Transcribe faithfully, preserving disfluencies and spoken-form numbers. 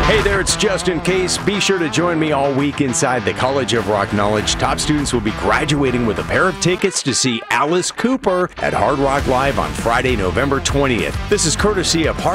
Hey there, it's Justin Case. Be sure to join me all week inside the College of Rock Knowledge. Top students will be graduating with a pair of tickets to see Alice Cooper at Hard Rock Live on Friday, November twentieth. This is courtesy of Hard